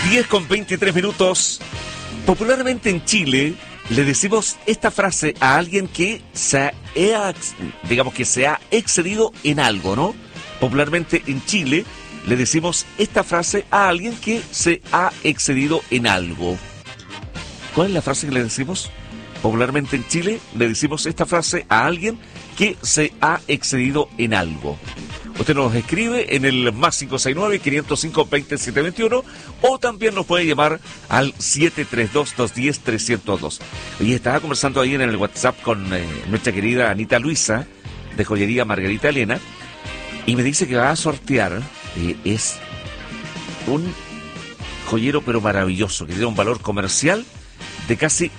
10:23. Popularmente en Chile le decimos esta frase a alguien que digamos que se ha excedido en algo, ¿no? Popularmente en Chile le decimos esta frase a alguien que se ha excedido en algo. ¿Cuál es la frase que le decimos? Popularmente en Chile le decimos esta frase a alguien que se ha excedido en algo. Usted nos escribe en el más 569-505-2721 o también nos puede llamar al 732-210-302. Y estaba conversando ayer en el WhatsApp con nuestra querida Anita Luisa de Joyería Margarita Elena y me dice que va a sortear, es un joyero pero maravilloso, que tiene un valor comercial de casi